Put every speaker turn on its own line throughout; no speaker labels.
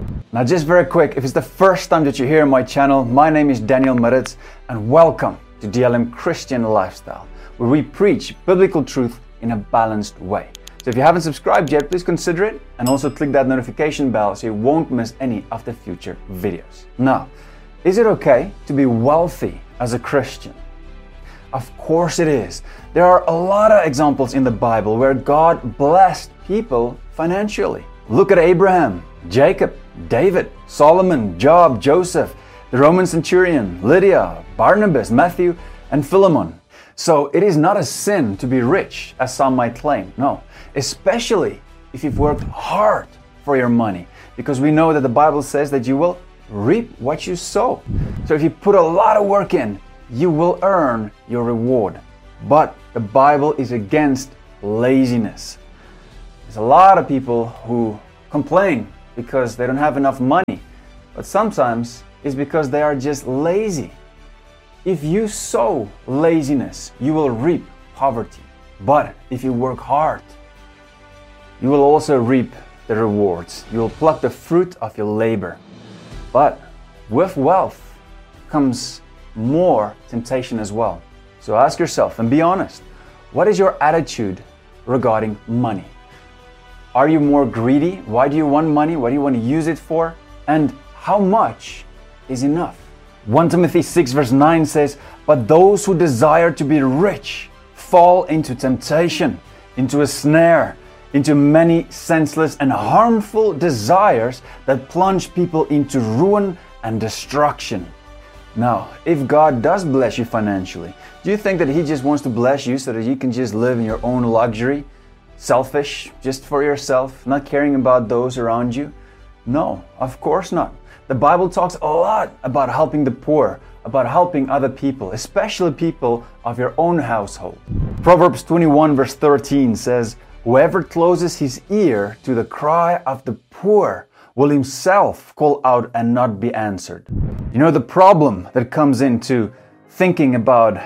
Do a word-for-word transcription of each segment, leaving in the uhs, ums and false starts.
Now just very quick, if it's the first time that you're here on my channel, my name is Daniel Meritz and welcome to D L M Christian Lifestyle, where we preach biblical truth in a balanced way. So if you haven't subscribed yet, please consider it and also click that notification bell so you won't miss any of the future videos. Now, is it okay to be wealthy as a Christian? Of course it is. There are a lot of examples in the Bible where God blessed people financially. Look at Abraham, Jacob, David, Solomon, Job, Joseph, the Roman centurion, Lydia, Barnabas, Matthew, and Philemon. So it is not a sin to be rich, as some might claim. No, especially if you've worked hard for your money, because we know that the Bible says that you will reap what you sow. So if you put a lot of work in, you will earn your reward. But the Bible is against laziness. There's a lot of people who complain because they don't have enough money, but sometimes it's because they are just lazy. If you sow laziness, you will reap poverty. But if you work hard, you will also reap the rewards. You will pluck the fruit of your labor. But with wealth comes more temptation as well. So ask yourself and be honest, what is your attitude regarding money? Are you more greedy? Why do you want money? What do you want to use it for? And how much is enough? First Timothy six verse nine says, "But those who desire to be rich fall into temptation, into a snare, into many senseless and harmful desires that plunge people into ruin and destruction." Now, if God does bless you financially, do you think that He just wants to bless you so that you can just live in your own luxury? Selfish, just for yourself, not caring about those around you? No, of course not. The Bible talks a lot about helping the poor, about helping other people, especially people of your own household. Proverbs twenty-one verse thirteen says, "Whoever closes his ear to the cry of the poor will himself call out and not be answered." You know, the problem that comes into thinking about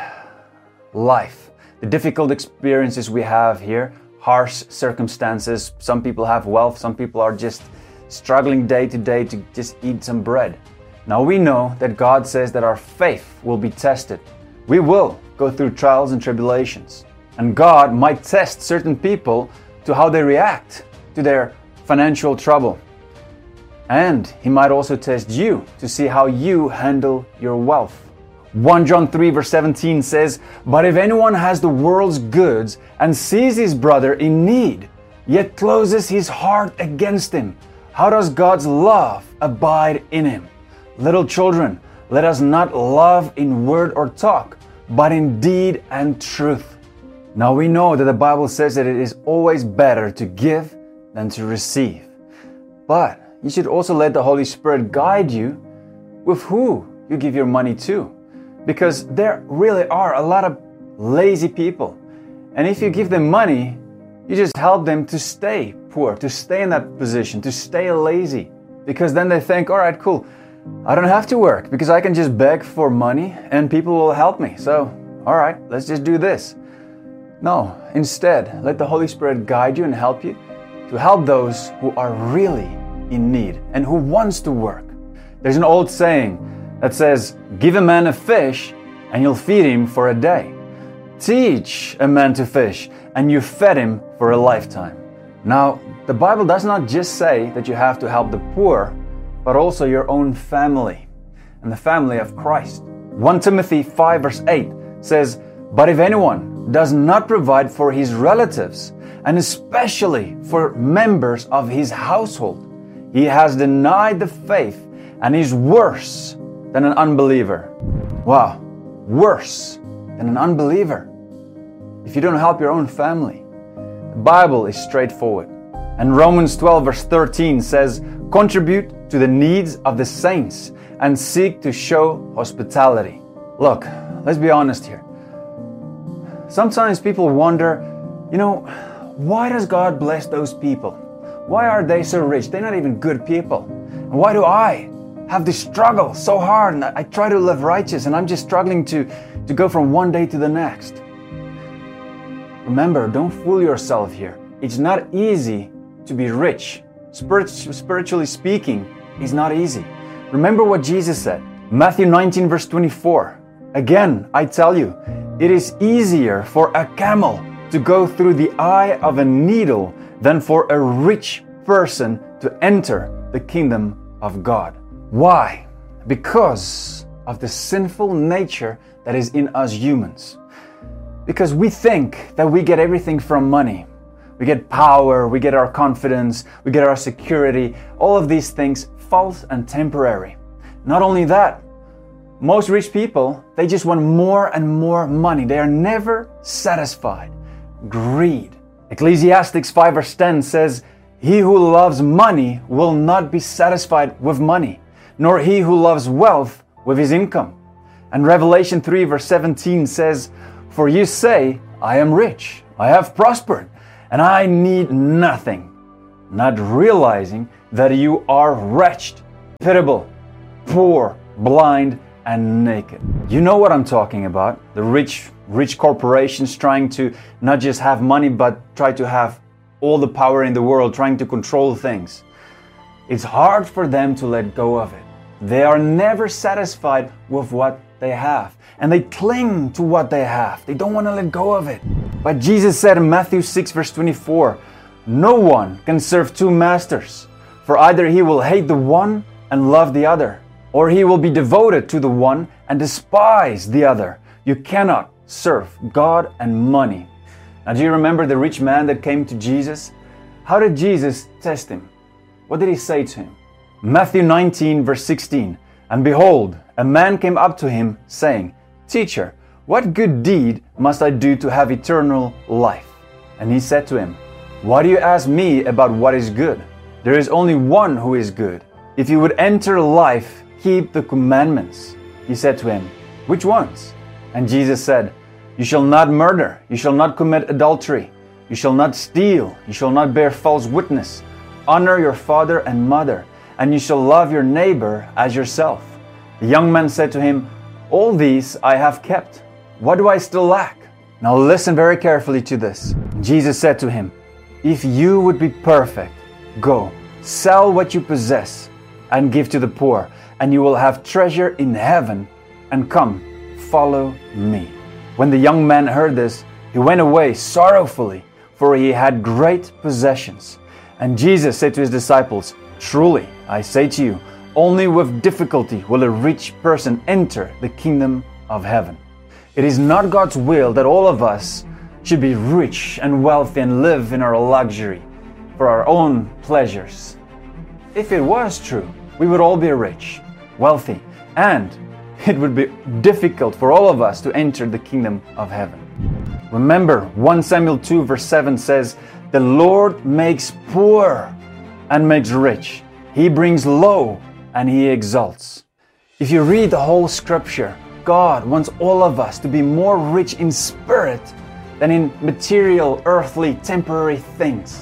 life, the difficult experiences we have here, harsh circumstances. Some people have wealth, some people are just struggling day to day to just eat some bread. Now we know that God says that our faith will be tested. We will go through trials and tribulations. And God might test certain people to how they react to their financial trouble. And He might also test you to see how you handle your wealth. First John three verse seventeen says, "But if anyone has the world's goods and sees his brother in need, yet closes his heart against him, how does God's love abide in him? Little children, let us not love in word or talk, but in deed and truth." Now we know that the Bible says that it is always better to give than to receive. But you should also let the Holy Spirit guide you with who you give your money to. Because there really are a lot of lazy people. And if you give them money, you just help them to stay poor, to stay in that position, to stay lazy. Because then they think, all right, cool, I don't have to work because I can just beg for money and people will help me. So, all right, let's just do this. No, instead, let the Holy Spirit guide you and help you to help those who are really in need and who wants to work. There's an old saying that says, "Give a man a fish and you'll feed him for a day. Teach a man to fish and you fed him for a lifetime." Now, the Bible does not just say that you have to help the poor, but also your own family and the family of Christ. First Timothy five verse eight says, "But if anyone does not provide for his relatives, and especially for members of his household, he has denied the faith and is worse than an unbeliever." Wow, worse than an unbeliever. If you don't help your own family, the Bible is straightforward. And Romans twelve verse thirteen says, "Contribute to the needs of the saints and seek to show hospitality." Look, let's be honest here. Sometimes people wonder, you know, why does God bless those people? Why are they so rich? They're not even good people. And why do I have to struggle so hard? And I try to live righteous and I'm just struggling to, to go from one day to the next. Remember, don't fool yourself here. It's not easy to be rich. Spirit, spiritually speaking, is not easy. Remember what Jesus said. Matthew nineteen verse twenty-four. Again, I tell you, it is easier for a camel to go through the eye of a needle than for a rich person to enter the kingdom of God. Why? Because of the sinful nature that is in us humans. Because we think that we get everything from money. We get power, we get our confidence, we get our security, all of these things false and temporary. Not only that, most rich people, they just want more and more money. They are never satisfied. Greed. Ecclesiastes five verse ten says, "He who loves money will not be satisfied with money, nor he who loves wealth with his income." And Revelation three verse seventeen says, "For you say, I am rich, I have prospered, and I need nothing," not realizing that you are wretched, pitiable, poor, blind, and naked. You know what I'm talking about. The rich, rich corporations trying to not just have money, but try to have all the power in the world, trying to control things. It's hard for them to let go of it. They are never satisfied with what they have, and they cling to what they have. They don't want to let go of it. But Jesus said in Matthew six verse twenty-four, "No one can serve two masters, for either he will hate the one and love the other, or he will be devoted to the one and despise the other. You cannot serve God and money." Now, do you remember the rich man that came to Jesus? How did Jesus test him? What did he say to him? Matthew nineteen verse sixteen, "And behold, a man came up to him, saying, Teacher, what good deed must I do to have eternal life? And he said to him, Why do you ask me about what is good? There is only one who is good. If you would enter life, keep the commandments." He said to him, "Which ones?" And Jesus said, "You shall not murder, you shall not commit adultery, you shall not steal, you shall not bear false witness, honor your father and mother, and you shall love your neighbor as yourself." The young man said to him, "All these I have kept. What do I still lack?" Now listen very carefully to this. Jesus said to him, "If you would be perfect, go, sell what you possess and give to the poor, and you will have treasure in heaven, and come, follow me." When the young man heard this, he went away sorrowfully, for he had great possessions. And Jesus said to his disciples, "Truly, I say to you, only with difficulty will a rich person enter the kingdom of heaven." It is not God's will that all of us should be rich and wealthy and live in our luxury for our own pleasures. If it was true, we would all be rich, wealthy, and it would be difficult for all of us to enter the kingdom of heaven. Remember, First Samuel two verse seven says, "The Lord makes poor and makes rich. He brings low and he exalts." If you read the whole scripture, God wants all of us to be more rich in spirit than in material, earthly, temporary things.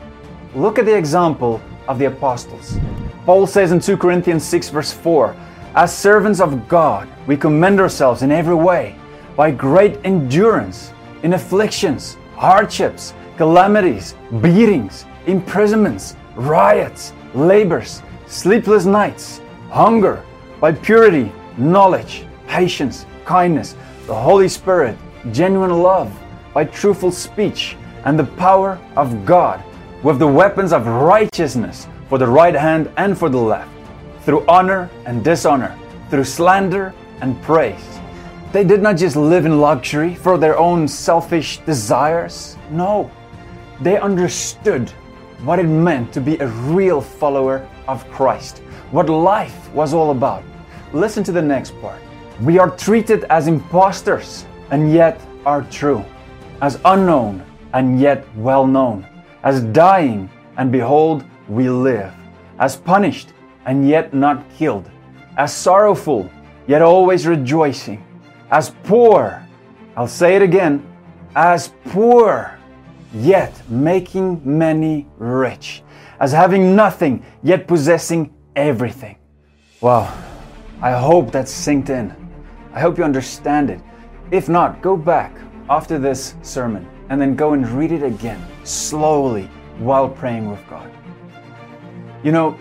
Look at the example of the apostles. Paul says in Second Corinthians six verse four, "As servants of God, we commend ourselves in every way, by great endurance, in afflictions, hardships, calamities, beatings, imprisonments, riots, labors, sleepless nights, hunger, by purity, knowledge, patience, kindness, the Holy Spirit, genuine love, by truthful speech, and the power of God, with the weapons of righteousness for the right hand and for the left, through honor and dishonor, through slander and praise." They did not just live in luxury for their own selfish desires. No, they understood what it meant to be a real follower of Christ, what life was all about. Listen to the next part. "We are treated as impostors and yet are true, as unknown and yet well known, as dying and behold we live, as punished and yet not killed, as sorrowful yet always rejoicing, as poor," I'll say it again, "as poor yet making many rich, as having nothing yet possessing everything." Wow, I hope that's synced in. I hope you understand it. If not, go back after this sermon and then go and read it again, slowly, while praying with God. You know,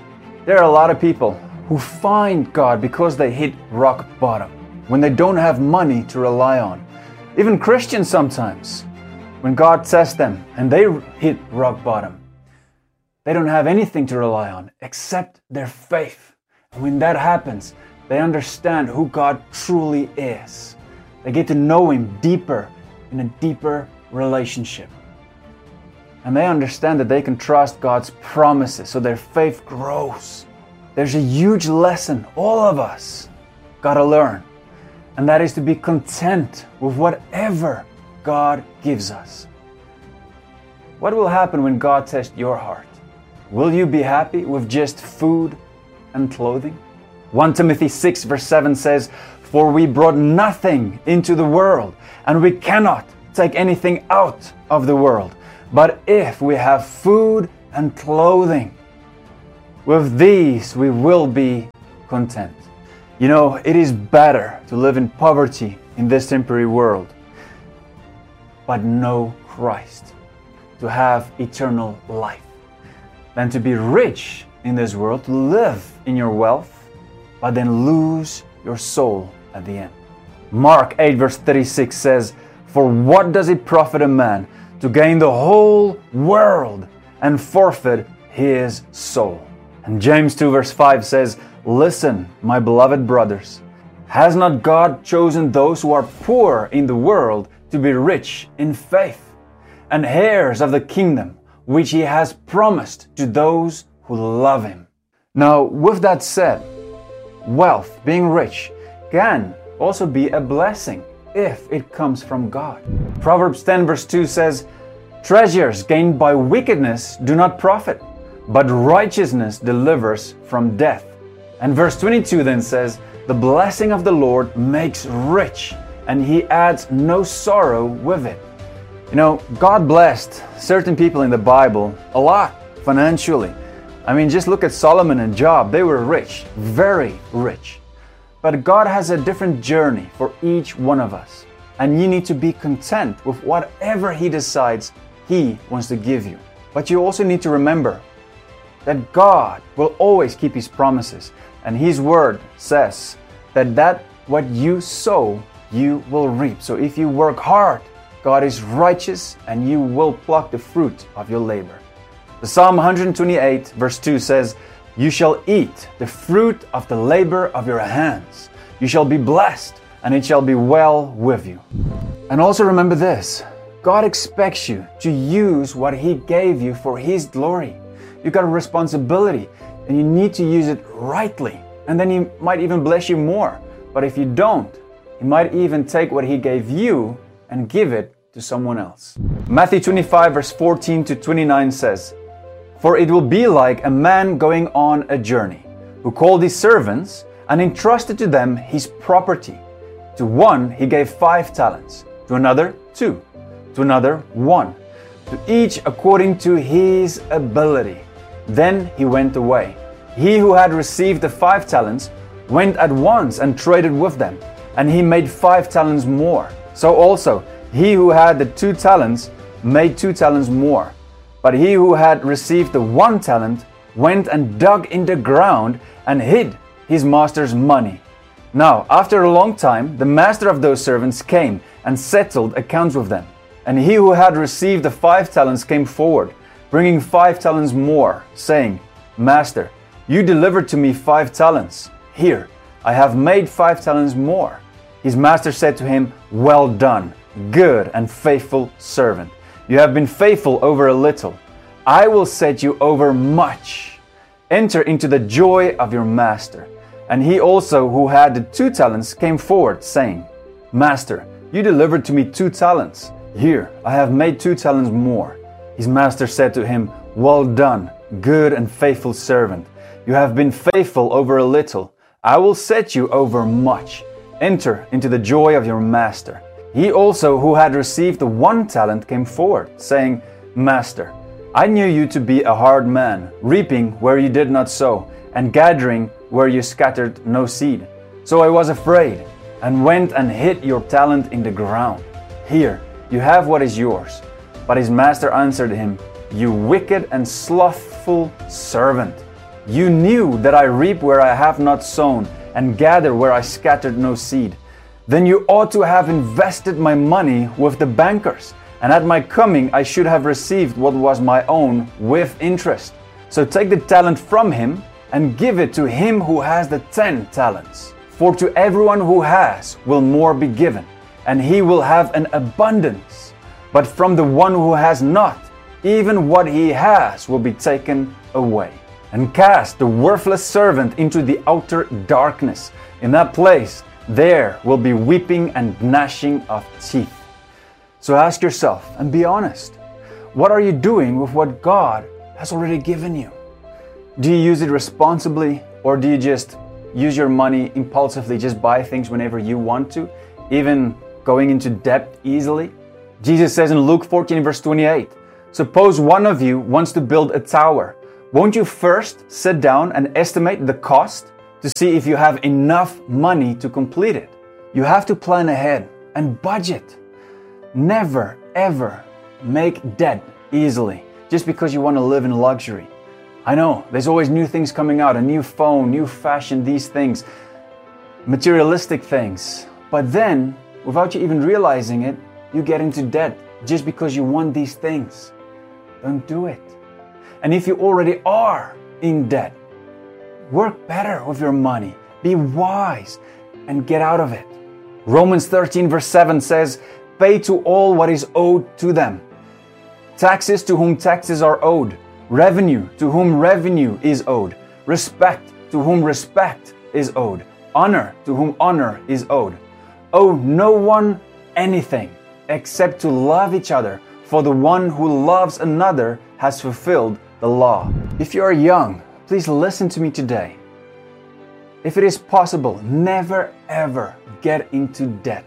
There are a lot of people who find God because they hit rock bottom, when they don't have money to rely on. Even Christians sometimes, when God tests them and they hit rock bottom, they don't have anything to rely on except their faith. And when that happens, they understand who God truly is. They get to know Him deeper, in a deeper relationship. And they understand that they can trust God's promises, so their faith grows. There's a huge lesson all of us gotta learn, and that is to be content with whatever God gives us. What will happen when God tests your heart? Will you be happy with just food and clothing? First Timothy six verse seven says, "For we brought nothing into the world, and we cannot take anything out of the world. But if we have food and clothing, with these we will be content." You know, it is better to live in poverty in this temporary world, but know Christ, to have eternal life, than to be rich in this world, to live in your wealth, but then lose your soul at the end. Mark eight verse thirty-six says, "For what does it profit a man to gain the whole world and forfeit his soul?" And James two verse five says, "Listen, my beloved brothers, has not God chosen those who are poor in the world to be rich in faith and heirs of the kingdom which He has promised to those who love Him?" Now, with that said, wealth, being rich, can also be a blessing if it comes from God. Proverbs ten verse two says, "Treasures gained by wickedness do not profit, but righteousness delivers from death." And verse twenty-two then says, "The blessing of the Lord makes rich, and He adds no sorrow with it." You know, God blessed certain people in the Bible a lot financially. I mean, just look at Solomon and Job. They were rich, very rich. But God has a different journey for each one of us. And you need to be content with whatever He decides He wants to give you. But you also need to remember that God will always keep His promises. And His word says that that what you sow, you will reap. So if you work hard, God is righteous and you will pluck the fruit of your labor. The Psalm one twenty-eight verse two says, "You shall eat the fruit of the labor of your hands. You shall be blessed, and it shall be well with you." And also remember this, God expects you to use what He gave you for His glory. You got a responsibility, and you need to use it rightly. And then He might even bless you more. But if you don't, He might even take what He gave you and give it to someone else. Matthew twenty-five verse fourteen to twenty-nine says, "For it will be like a man going on a journey, who called his servants and entrusted to them his property. To one he gave five talents, to another two, to another one, to each according to his ability. Then he went away. He who had received the five talents went at once and traded with them, and he made five talents more. So also he who had the two talents made two talents more. But he who had received the one talent went and dug in the ground and hid his master's money. Now, after a long time, the master of those servants came and settled accounts with them. And he who had received the five talents came forward, bringing five talents more, saying, 'Master, you delivered to me five talents. Here, I have made five talents more.' His master said to him, 'Well done, good and faithful servant. You have been faithful over a little. I will set you over much. Enter into the joy of your master.' And he also who had the two talents came forward, saying, 'Master, you delivered to me two talents. Here, I have made two talents more.' His master said to him, 'Well done, good and faithful servant. You have been faithful over a little. I will set you over much. Enter into the joy of your master.' He also who had received the one talent came forward, saying, 'Master, I knew you to be a hard man, reaping where you did not sow, and gathering where you scattered no seed. So I was afraid, and went and hid your talent in the ground. Here, you have what is yours.' But his master answered him, 'You wicked and slothful servant. You knew that I reap where I have not sown, and gather where I scattered no seed. Then you ought to have invested my money with the bankers, and at my coming I should have received what was my own with interest. So take the talent from him and give it to him who has the ten talents. For to everyone who has will more be given, and he will have an abundance. But from the one who has not, even what he has will be taken away. And cast the worthless servant into the outer darkness. In that place there will be weeping and gnashing of teeth. So ask yourself and be honest. What are you doing with what God has already given you? Do you use it responsibly, or do you just use your money impulsively, just buy things whenever you want to, even going into debt easily? Jesus says in Luke fourteen verse twenty-eight, suppose one of you wants to build a tower. Won't you first sit down and estimate the cost to see if you have enough money to complete it? You have to plan ahead and budget. Never, ever make debt easily just because you want to live in luxury. I know, there's always new things coming out, a new phone, new fashion, these things, materialistic things. But then, without you even realizing it, you get into debt just because you want these things. Don't do it. And if you already are in debt, work better with your money. Be wise and get out of it. Romans thirteen verse seven says, pay to all what is owed to them. Taxes to whom taxes are owed. Revenue to whom revenue is owed. Respect to whom respect is owed. Honor to whom honor is owed. Owe no one anything except to love each other, for the one who loves another has fulfilled the law. If you are young, please listen to me today. If it is possible, never ever get into debt.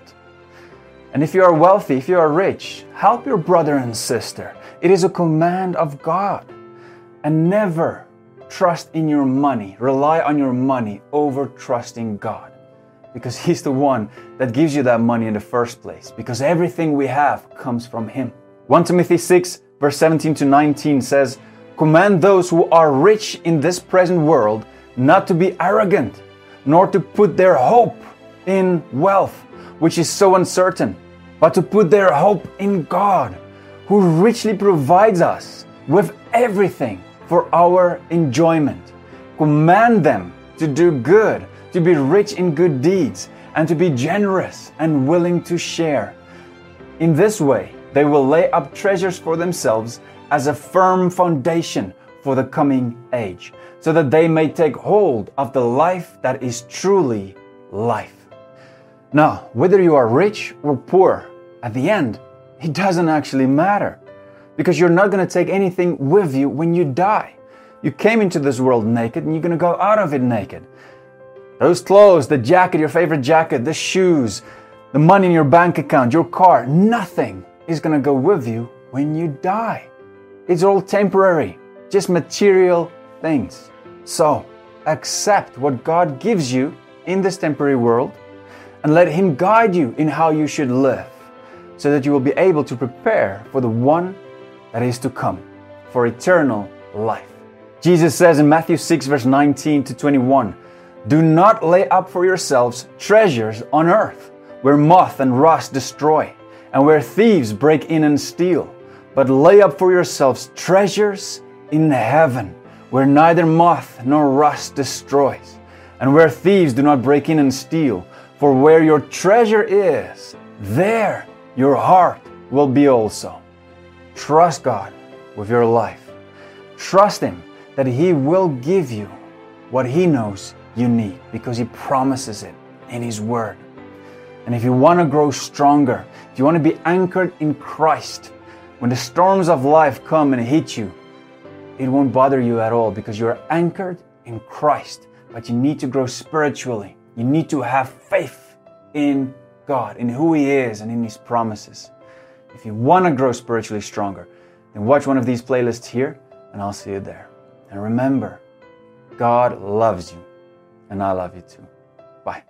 And if you are wealthy, if you are rich, help your brother and sister. It is a command of God. And never trust in your money, rely on your money over trusting God. Because He's the one that gives you that money in the first place. Because everything we have comes from Him. First Timothy six verse seventeen to nineteen says, command those who are rich in this present world not to be arrogant, nor to put their hope in wealth, which is so uncertain, but to put their hope in God, who richly provides us with everything for our enjoyment. Command them to do good, to be rich in good deeds, and to be generous and willing to share. In this way, they will lay up treasures for themselves as a firm foundation for the coming age, so that they may take hold of the life that is truly life. Now, whether you are rich or poor, at the end, it doesn't actually matter, because you're not going to take anything with you when you die. You came into this world naked, and you're going to go out of it naked. Those clothes, the jacket, your favorite jacket, the shoes, the money in your bank account, your car, nothing is going to go with you when you die. It's all temporary, just material things. So, accept what God gives you in this temporary world and let Him guide you in how you should live, so that you will be able to prepare for the one that is to come, for eternal life. Jesus says in Matthew six verse nineteen to twenty-one, do not lay up for yourselves treasures on earth, where moth and rust destroy, and where thieves break in and steal. But lay up for yourselves treasures in heaven, where neither moth nor rust destroys, and where thieves do not break in and steal. For where your treasure is, there your heart will be also. Trust God with your life. Trust Him that He will give you what He knows you need, because He promises it in His Word. And if you want to grow stronger, if you want to be anchored in Christ, when the storms of life come and hit you, it won't bother you at all, because you're anchored in Christ. But you need to grow spiritually. You need to have faith in God, in who He is and in His promises. If you want to grow spiritually stronger, then watch one of these playlists here, and I'll see you there. And remember, God loves you, and I love you too.